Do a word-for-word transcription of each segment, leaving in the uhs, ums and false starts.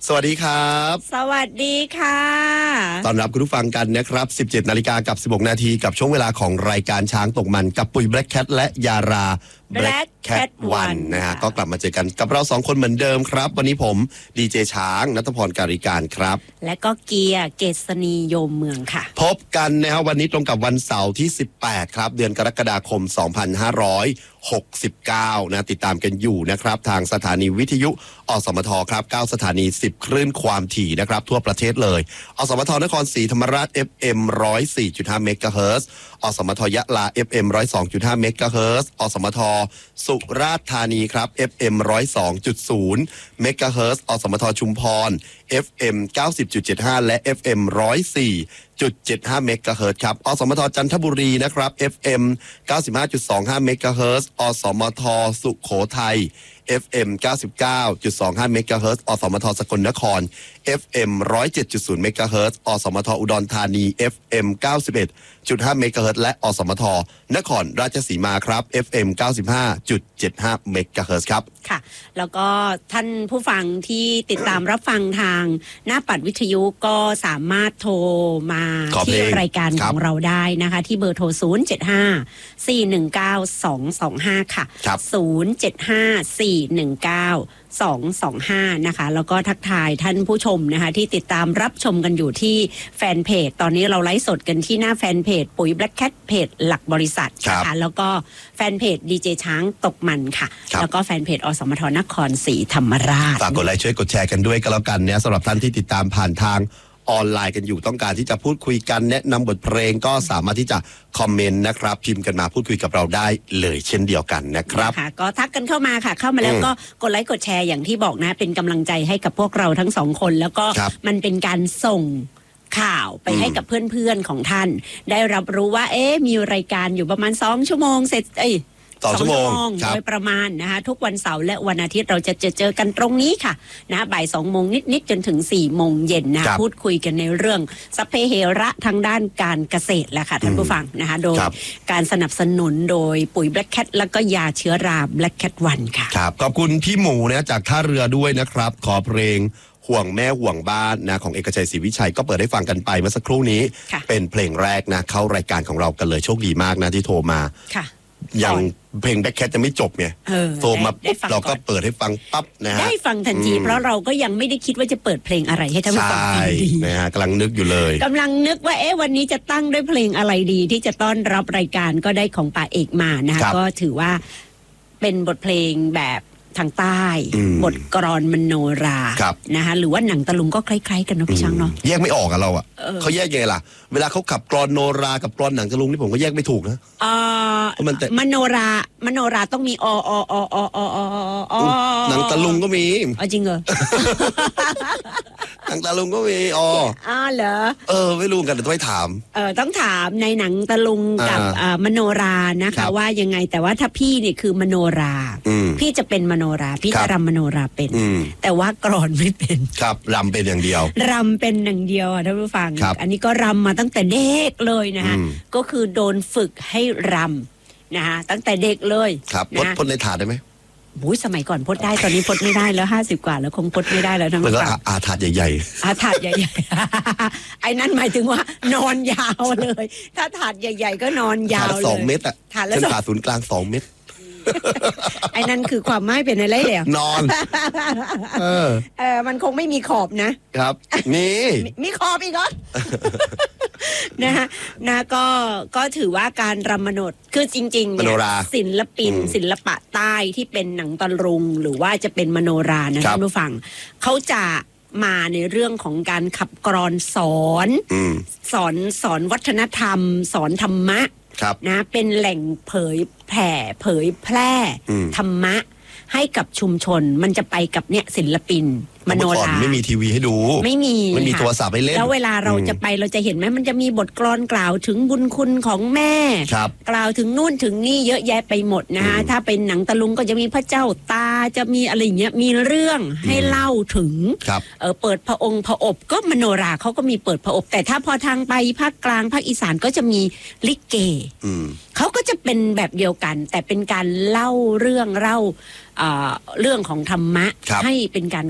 สวัสดีครับสวัสดีค่ะต้อนรับคุณผู้ฟังกันนะครับสิบเจ็ดนาฬิกากับสิบหกนาทีกับช่วงเวลาของรายการช้างตกมันกับปุ๋ย Black Cat และยารา Black Cat วัน นะฮะก็กลับมาเจอกันกับเราสองคนเหมือนเดิมครับวันนี้ผมดีเจช้างณัฐพรการิการครับและก็เกียร์เกษณีโยมเมืองค่ะพบกันนะครับวันนี้ตรงกับวันเสาร์ที่สิบแปดครับเดือนกรกฎาคมสองพันห้าร้อยหกสิบเก้านะติดตามกันอยู่นะครับทางสถานีวิทยุอสมทครับเก้าสถานีสิบคลื่นความถี่นะครับทั่วประเทศเลยอสมทนครศรีธรรมราช เอฟ เอ็ม หนึ่งศูนย์สี่จุดห้า เมกะเฮิรตซ์อสมทยะลา เอฟ เอ็ม หนึ่งศูนย์สองจุดห้า เมกะเฮิรตซ์อสมทสุราษฎร์ธานีครับ เอฟ เอ็ม หนึ่งศูนย์สองจุดศูนย์ เมกะเฮิรตซ์อสมทชุมพร เอฟ เอ็ม เก้าสิบจุดเจ็ดห้า และ เอฟ เอ็ม หนึ่งศูนย์สี่จุดเจ็ดห้า เมกะเฮิรตซ์ครับอสมทจันทบุรีนะครับ เอฟ เอ็ม เก้าสิบห้าจุดสองห้า เมกะเฮิรตซ์อสมทสุโขทัย เอฟ เอ็ม เก้าสิบเก้าจุดสองห้า เมกะเฮิรตซ์อสมทสกลนคร เอฟ เอ็ม หนึ่งศูนย์เจ็ดจุดศูนย์ เมกะเฮิรตซ์อสมทอุดรธานี เอฟ เอ็ม เก้าสิบเอ็ดจุดห้า เมกะเฮิรตซ์และอสมทนครราชสีมาครับ เอฟ เอ็ม เก้าสิบห้าจุดเจ็ดห้า เมกะเฮิรตซ์ครับค่ะแล้วก็ท่านผู้ฟังที่ติดตามรับฟังทางหน้าปัดวิทยุก็สามารถโทรมาที่รายการของเราได้นะคะที่เบอร์โทรศูนย์ เจ็ด ห้า สี่ หนึ่ง เก้า สอง สอง ห้าค่ะศูนย์ เจ็ด ห้า สี่ หนึ่ง เก้า สอง สอง ห้านะคะแล้วก็ทักทายท่านผู้ชมนะคะที่ติดตามรับชมกันอยู่ที่แฟนเพจตอนนี้เราไลฟ์สดกันที่หน้าแฟนเพจปุ๋ย Black Cat เพจหลักบริษัทนะคะแล้วก็แฟนเพจดีเจช้างตกมันค่ะแล้วก็แฟนเพจอสมทนครศรีธรรมราชฝากกดไลค์ช่วยกดแชร์กันด้วยก็แล้วกันเนี่ยสำหรับท่านที่ติดตามผ่านทางออนไลน์กันอยู่ต้องการที่จะพูดคุยกันแนะนำบทเพลงก็สามารถที่จะคอมเมนต์นะครับพิมพ์กันมาพูดคุยกับเราได้เลยเช่นเดียวกันนะครับค่ะก็ทักกันเข้ามาค่ะเข้ามาแล้วก็กดไลค์กดแชร์อย่างที่บอกนะเป็นกำลังใจให้กับพวกเราทั้งสองคนแล้วก็มันเป็นการส่งข่าวไปให้กับเพื่อนๆของท่านได้รับรู้ว่าเอ๊ะมีรายการอยู่ประมาณสองชั่วโมงเสร็จเอ้ยสองชั่วโมงโดยประมาณนะคะทุกวันเสาร์และวันอาทิตย์เราจะเจอเจอกันตรงนี้ค่ะนะบ่ายสองโมงนิดๆจนถึงสี่โมงเย็นนะพูดคุยกันในเรื่องสัพเพเหระทางด้านการเกษตรแหละค่ะท่านผู้ฟังนะคะโดยการสนับสนุนโดยปุ๋ย Black Cat แล้วก็ยาเชื้อรา Black Cat วันค่ะครับขอบคุณพี่หมูนะจากท่าเรือด้วยนะครับขอเพลงห่วงแม่ห่วงบ้านนะของเอกชัยศรีวิชัยก็เปิดให้ฟังกันไปเมื่อสักครู่นี้เป็นเพลงแรกนะเข้ารายการของเรากันเลยโชคดีมากนะที่โทรมายังเพลงแบ็คแคทจะไม่จบไงโทรมาปุ๊บเราก็เปิดให้ฟังปั๊บนะฮะได้ฟังทันทีเพราะเราก็ยังไม่ได้คิดว่าจะเปิดเพลงอะไรให้ท่านผู้ฟังฟังดีนะฮะกำลังนึกอยู่เลยกำลังนึกว่าเอ๊ะวันนี้จะตั้งด้วยเพลงอะไรดีที่จะต้อนรับรายการก็ได้ของป่าเอกมานะคะก็ถือว่าเป็นบทเพลงแบบทางใต้บทกลอนมโนรานะคะหรือว่าหนังตะลุงก็คล้ายๆกันนะพี่ช้างเนาะแยกไม่ออกอะเราอะเขาแยกยังไงล่ะเวลาเขาขับกลอนโนรากับกลอนหนังตะลุงนี่ผมก็แยกไม่ถูกนะอ่ามโนรามโนราต้องมีอออออออหนังตะลุงก็มีอ๋อจริงเหรอหนังตะลุงก็มีอ๋ออ๋อเหรอเออไม่รู้กันแต่ต้องไปถามเออต้องถามในหนังตะลุงกับมโนรานะคะว่ายังไงแต่ว่าถ้าพี่นี่คือมโนราพี่จะเป็นมโนราพี่จะรำมโนราเป็นแต่ว่ากลอนไม่เป็นครับรำเป็นอย่างเดียวรำเป็นอย่างเดียวท่านผู้ฟังอันนี้ก็รำมาตั้งแต่เด็กเลยนะคะก็คือโดนฝึกให้รำนะคะตั้งแต่เด็กเลยครับพดพดในถาดได้ไหมบุ้ยสมัยก่อนพดได้ตอนนี้พดไม่ได้แล้วห้าสิบกว่าแล้วคงพดไม่ได้แล้วทั้งหมดแล้วก็อาถาดใหญ่ๆอาถาดใหญ่ๆไอ้นั่นหมายถึงว่านอนยาวเลยถ้าถาดใหญ่ๆก็นอนยาวเลยสองเมตรอ่ะถาดละสองศูนย์กลางสองเมตรไอ้นั่นคือความไม่เป็นอะไรเลยนอนเออเออมันคงไม่มีขอบนะครับนี่มีขอบอีกเหรอนะฮะนะก็ก็ถือว่าการรำมโนดคือจริงๆเนี่ยศิลปินศิลปะใต้ที่เป็นหนังตะลุงหรือว่าจะเป็นมโนรานะท่านผู้ฟังเขาจะมาในเรื่องของการขับกลอนสอนสอนสอนวัฒนธรรมสอนธรรมะนะเป็นแหล่งเผยแผ่เผยแพร่ธรรมะให้กับชุมชนมันจะไปกับเนี่ยศิลปินมโนราไม่มีทีวีให้ดูไม่มีไม่มีโทรศัพท์ให้เล่นแล้วเวลาเราจะไปเราจะเห็นไหมมันจะมีบทกลอนกล่าวถึงบุญคุณของแม่กล่าวถึงนู่นถึงนี่เยอะแยะไปหมดนะฮะถ้าเป็นหนังตะลุงก็จะมีพระเจ้าตาจะมีอะไรเงี้ยมีเรื่องให้เล่าถึงเออเปิดพระองค์พระอบก็มโนราเขาก็มีเปิดพระอบแต่ถ้าพอทางไปภาคกลางภาคอีสานก็จะมีลิเกเขาก็จะเป็นแบบเดียวกันแต่เป็นการเล่าเรื่องเล่าเรื่องของธรรมะให้เป็นการกระจาย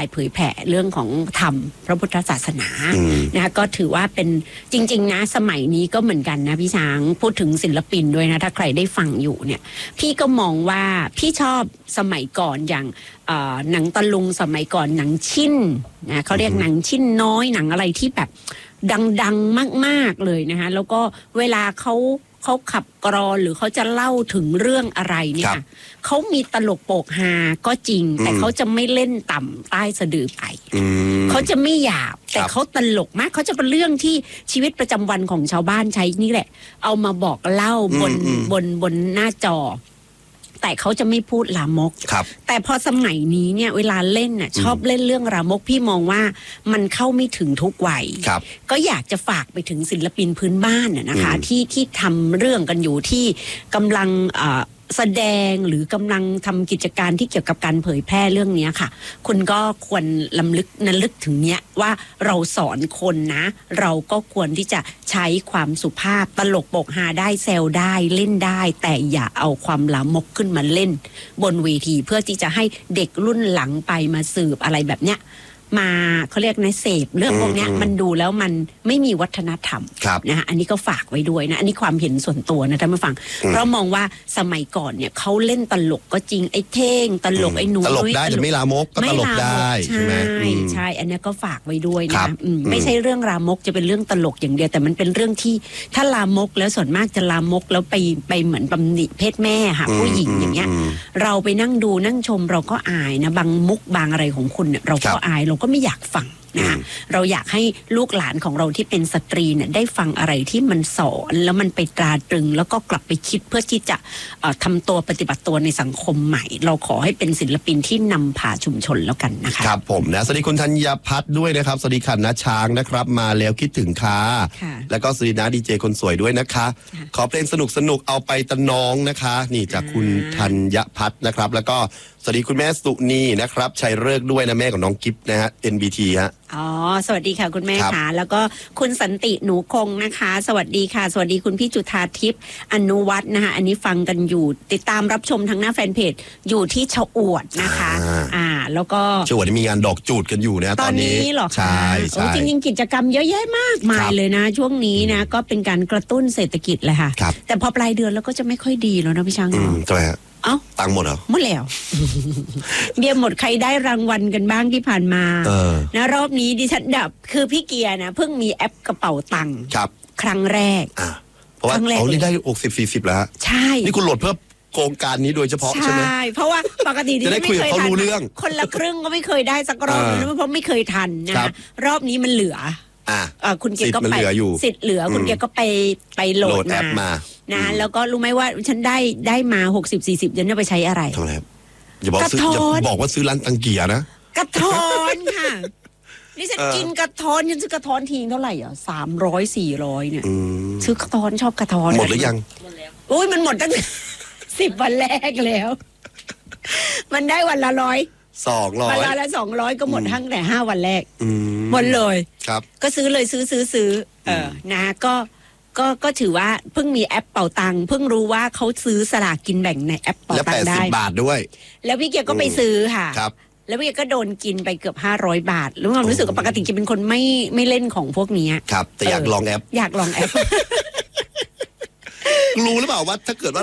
ายเผยแผ่เรื่องของธรรมพระพุทธศาสนานะคะก็ถือว่าเป็นจริงๆนะสมัยนี้ก็เหมือนกันนะพี่ช้างพูดถึงศิลปินด้วยนะถ้าใครได้ฟังอยู่เนี่ยพี่ก็มองว่าพี่ชอบสมัยก่อนอย่างหนังตะลุงสมัยก่อนหนังชิ้นนะเขาเรียกหนังชิ้นน้อยหนังอะไรที่แบบดังๆมากๆเลยนะคะแล้วก็เวลาเขาเขาขับกรอนหรือเขาจะเล่าถึงเรื่องอะไรเนี่ยเขามีตลกโปกฮาก็จริงแต่เขาจะไม่เล่นต่ำใต้สะดือไปเขาจะไม่หยาบแต่เขาตลกมากเขาจะเป็นเรื่องที่ชีวิตประจำวันของชาวบ้านใช้นี่แหละเอามาบอกเล่าบนบนบนหน้าจอแต่เขาจะไม่พูดลามกแต่พอสมัยนี้เนี่ยเวลาเล่นน่ะชอบเล่นเรื่องลามกพี่มองว่ามันเข้าไม่ถึงทุกวัยก็อยากจะฝากไปถึงศิลปินพื้นบ้านน่ะนะคะที่ที่ทำเรื่องกันอยู่ที่กำลังแสดงหรือกำลังทำกิจการที่เกี่ยวกับการเผยแพร่เรื่องนี้ค่ะคุณก็ควรลำลึกนันลึกถึงเนี้ยว่าเราสอนคนนะเราก็ควรที่จะใช้ความสุภาพตลกโปกฮาได้แซวได้เล่นได้แต่อย่าเอาความลามกขึ้นมาเล่นบนเวทีเพื่อที่จะให้เด็กรุ่นหลังไปมาสืบอะไรแบบเนี้ยมาเขาเรียกนะเสพเรื่องพวกนี้มันดูแล้วมันไม่มีวัฒนธรรมนะฮะอันนี้ก็ฝากไว้ด้วยนะอันนี้ความเห็นส่วนตัวนะท่านผู้ฟังเพราะมองว่าสมัยก่อนเนี่ยเขาเล่นตลกก็จริงไอ้เท่งตลกไอ้หนูตลกได้แต่ไม่ลามกก็ตลกได้ใช่ไหมใช่ใช่อันนี้ก็ฝากไว้ด้วยนะไม่ใช่เรื่องลามกจะเป็นเรื่องตลกอย่างเดียวแต่มันเป็นเรื่องที่ถ้าลามกแล้วส่วนมากจะลามกแล้วไปไปเหมือนตำหนิเพศแม่ค่ะผู้หญิงอย่างเงี้ยเราไปนั่งดูนั่งชมเราก็อายนะบางมุกบางอะไรของคุณเนี่ยเราก็อายเราก็ไม่อยากฟังนะเราอยากให้ลูกหลานของเราที่เป็นสตรีเนี่ยได้ฟังอะไรที่มันสอนแล้วมันไปตราตรึงแล้วก็กลับไปคิดเพื่อที่จะทำตัวปฏิบัติตัวในสังคมใหม่เราขอให้เป็นศิลปินที่นำพาชุมชนแล้วกันนะคะครับผมนะสวัสดีคุณธัญพัฒน์ด้วยนะครับสวัสดีค่ะนะช้างนะครับมาแล้วคิดถึงค่ะแล้วก็สวัสดีนะดีเจคนสวยด้วยนะคะขอเพลงสนุกสนุกเอาไปตะน้องนะคะนี่จากคุณธัญพัฒน์นะครับแล้วก็สวัสดีคุณแม่สุนีนะครับชัยเลิกด้วยนะแม่ของน้องกิฟต์นะฮะ เอ็น บี ที ฮะอ๋อสวัสดีค่ะคุณแม่ค่ะแล้วก็คุณสันติหนูคงนะคะสวัสดีค่ะสวัสดีคุณพี่จุฑาทิพย์อนุวัฒน์นะคะอันนี้ฟังกันอยู่ติดตามรับชมทางหน้าแฟนเพจอยู่ที่ชะอวดนะคะอ่าแล้วก็ชะอวดมีงานดอกจูดกันอยู่นะตอนนี้หรอใช่ใช่จริงๆกิจกรรมเยอะแยะมากมายเลยนะช่วงนี้นะก็เป็นการกระตุ้นเศรษฐกิจเลยค่ะแต่พอปลายเดือนแล้วก็จะไม่ค่อยดีแล้วนะพี่ช้างเนาะใช่ฮะเอ้าตังหมดเหรอหมดแล้วเบียร์หมดใครได้รางวัลกันบ้างที่ผ่านมานะรอบนี้ดิฉันดับคือพี่เกียร์นะเพิ่งมีแอปกระเป๋าตังค์ครับครั้งแรกอ่าเพราะว่าเขานี่ได้หกสิบสี่สิบแล้วใช่นี่คุณโหลดเพื่อโครงการนี้โดยเฉพาะใช่ไหมใช่เพราะว่าปกติดิฉันไม่เคยทันคนละครึ่งก็ไม่เคยได้สักรอบเลยเพราะไม่เคยทันนะรอบนี้มันเหลืออ่าคุณเกียร์ก็ไปสิทธิ์เหลือคุณเกียร์ก็ไปไปโหลดมานะแล้วก็รู้ไหมว่าฉันได้ได้มาหกสิบสี่สิบเดี๋ยวจะไปใช้อะไรทำอะไรอย่าบอกซื้ออย่าบอกว่าซื้อร้านตังเกียนะกระท้อนค่ะนี่ฉันกินกระท้อนฉันซื้อกระท้อนทีเท่าไหร่อ่ะสามร้อยสี่ร้อยเนี่ยซื้อกระท้อนชอบกระท้อนหมดหรือยังหมดแล้วโอ้ยมันหมดตั้งสิบวันแรกแล้วมันได้วันละร้อยสองร้อยวันละสองร้อยก็หมดทั้งแต่ห้าวันแรกหมดเลยครับก็ซื้อเลยซื้อซื้อซื้อเออนะก็ก็ก็ถือว่าเพิ่งมีแอปเป่าตังเพิ่งรู้ว่าเขาซื้อสลากกินแบ่งในแอปเป่าตังได้แล้วแปดสิบบาทด้วยแล้วพี่เกียร์ก็ไปซื้อค่ะครับแล้วพี่เกียร์ก็โดนกินไปเกือบห้าร้อยบาทแล้วความรู้สึกว่าปกติจะเป็นคนไม่ไม่เล่นของพวกนี้ครับแต่อยากลองแอปอยากลองแอปรู้หรือเปล่าว่าถ้าเกิดว่า